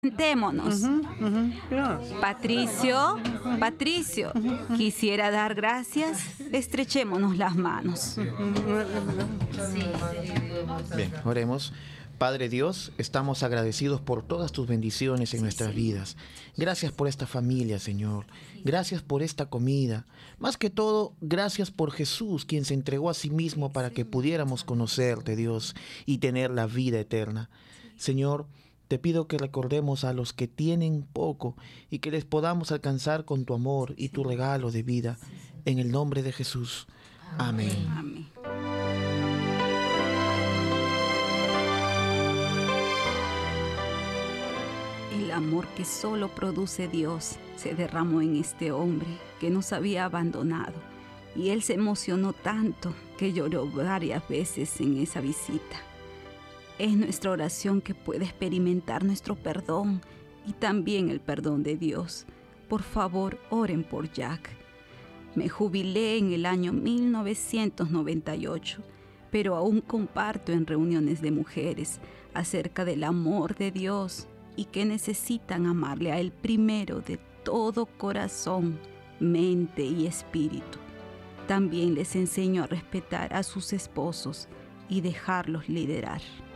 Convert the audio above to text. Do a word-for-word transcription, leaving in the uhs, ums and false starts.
Sentémonos. Ujú, ujú, ya. Patricio, Patricio, quisiera dar gracias. Estrechémonos las manos. Bien, oremos. Padre Dios, estamos agradecidos por todas tus bendiciones en nuestras vidas. Gracias por esta familia, Señor. Gracias por esta comida. Más que todo, gracias por Jesús, quien se entregó a sí mismo para que pudiéramos conocerte, Dios, y tener la vida eterna. Señor, te pido que recordemos a los que tienen poco y que les podamos alcanzar con tu amor y tu regalo de vida. En el nombre de Jesús. Amén. Amén. El amor que solo produce Dios se derramó en este hombre que nos había abandonado, y él se emocionó tanto que lloró varias veces en esa visita. Es nuestra oración que pueda experimentar nuestro perdón y también el perdón de Dios. Por favor, oren por Jack. Me jubilé en el año mil novecientos noventa y ocho, pero aún comparto en reuniones de mujeres acerca del amor de Dios y que necesitan amarle a Él primero de todo corazón, mente y espíritu. También les enseño a respetar a sus esposos y dejarlos liderar.